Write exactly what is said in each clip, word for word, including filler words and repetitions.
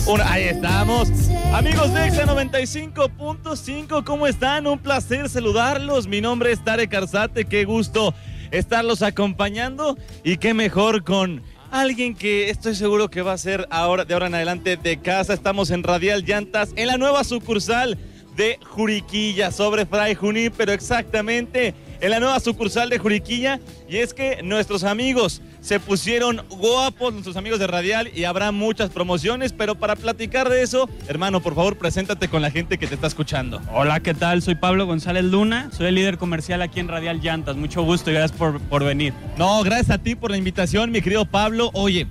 Una, ahí estamos. Amigos de Exa noventa y cinco punto cinco, ¿cómo están? Un placer saludarlos. Mi nombre es Tarek Arzate, qué gusto estarlos acompañando. Y qué mejor con alguien que estoy seguro que va a ser ahora, de ahora en adelante de casa. Estamos en Radial Llantas, en la nueva sucursal de Juriquilla, sobre Fray Junípero, exactamente en la nueva sucursal de Juriquilla. Y es que nuestros amigos se pusieron guapos, nuestros amigos de Radial, y habrá muchas promociones, pero para platicar de eso, hermano, por favor, preséntate con la gente que te está escuchando. Hola, ¿qué tal? Soy Pablo González Luna, soy el líder comercial aquí en Radial Llantas. Mucho gusto y gracias por, por venir. No, gracias a ti por la invitación, mi querido Pablo. Oye,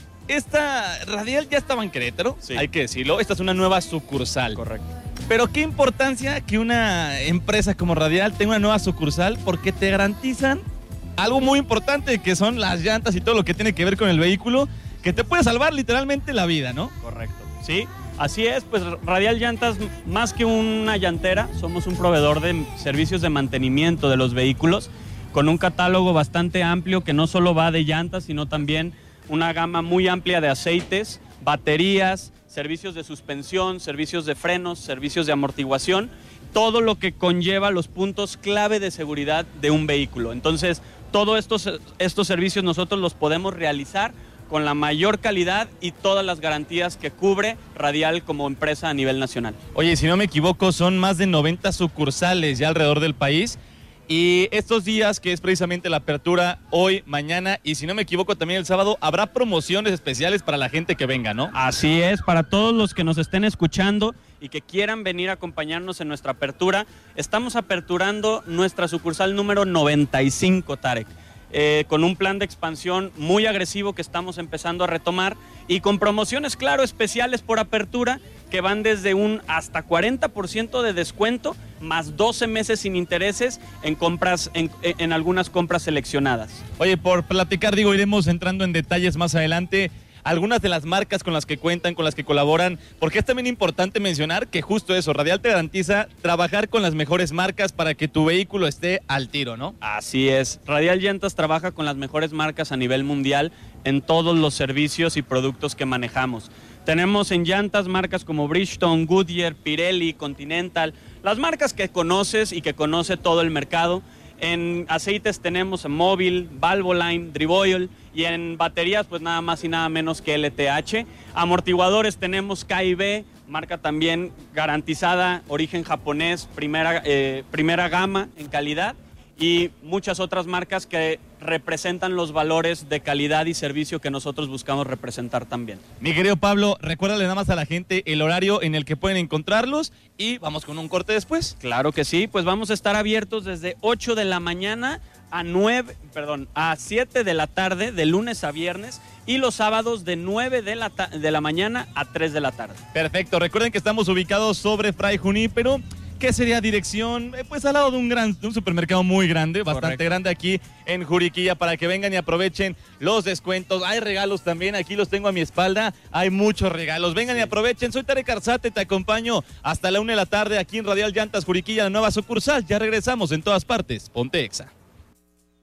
esta Radial ya estaba en Querétaro, sí, hay que decirlo. Esta es una nueva sucursal. Correcto. Pero qué importancia que una empresa como Radial tenga una nueva sucursal, porque te garantizan algo muy importante, que son las llantas y todo lo que tiene que ver con el vehículo, que te puede salvar literalmente la vida, ¿no? Correcto, sí, así es. Pues Radial Llantas, más que una llantera, somos un proveedor de servicios de mantenimiento de los vehículos, con un catálogo bastante amplio que no solo va de llantas, sino también una gama muy amplia de aceites, baterías, servicios de suspensión, servicios de frenos, servicios de amortiguación, todo lo que conlleva los puntos clave de seguridad de un vehículo. Entonces, todos estos, estos servicios nosotros los podemos realizar con la mayor calidad y todas las garantías que cubre Radial como empresa a nivel nacional. Oye, si no me equivoco, son más de noventa sucursales ya alrededor del país. Y estos días, que es precisamente la apertura hoy, mañana y si no me equivoco también el sábado, habrá promociones especiales para la gente que venga, ¿no? Así es, para todos los que nos estén escuchando y que quieran venir a acompañarnos en nuestra apertura, estamos aperturando nuestra sucursal número noventa y cinco, Tarek. Eh, con un plan de expansión muy agresivo que estamos empezando a retomar y con promociones, claro, especiales por apertura que van desde un hasta cuarenta por ciento de descuento más doce meses sin intereses en compras, en, en algunas compras seleccionadas. Oye, por platicar, digo, iremos entrando en detalles más adelante. Algunas de las marcas con las que cuentan, con las que colaboran, porque es también importante mencionar que justo eso, Radial te garantiza trabajar con las mejores marcas para que tu vehículo esté al tiro, ¿no? Así es, Radial Llantas trabaja con las mejores marcas a nivel mundial en todos los servicios y productos que manejamos. Tenemos en llantas marcas como Bridgestone, Goodyear, Pirelli, Continental, las marcas que conoces y que conoce todo el mercado. En aceites tenemos Móvil, Valvoline, Drivoil, y en baterías pues nada más y nada menos que L T H. Amortiguadores tenemos K y B, marca también garantizada, origen japonés, primera, eh, primera gama en calidad, y muchas otras marcas que representan los valores de calidad y servicio que nosotros buscamos representar también. Mi querido Pablo, recuérdale nada más a la gente el horario en el que pueden encontrarlos y vamos con un corte después. Claro que sí, pues vamos a estar abiertos desde ocho de la mañana a nueve, perdón, a siete de la tarde, de lunes a viernes, y los sábados de nueve de la, de la mañana a tres de la tarde. Perfecto, recuerden que estamos ubicados sobre Fray Junípero. ¿Qué sería dirección? Pues al lado de un gran, de un supermercado muy grande, bastante Correcto. grande aquí en Juriquilla, para que vengan y aprovechen los descuentos. Hay regalos también, aquí los tengo a mi espalda, hay muchos regalos. Vengan sí. y aprovechen. Soy Tarek Arzate, te acompaño hasta la una de la tarde aquí en Radial Llantas Juriquilla, la nueva sucursal. Ya regresamos en todas partes. Ponte Exa.